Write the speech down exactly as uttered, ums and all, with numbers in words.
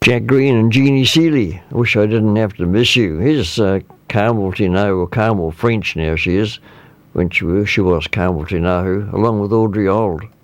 Jack Green and Jeannie Seeley. I wish I didn't have to miss you. Here's uh, Carmel Tinahu, or Carmel French now she is, when she, she was Carmel Tinahu, along with Audrey Old.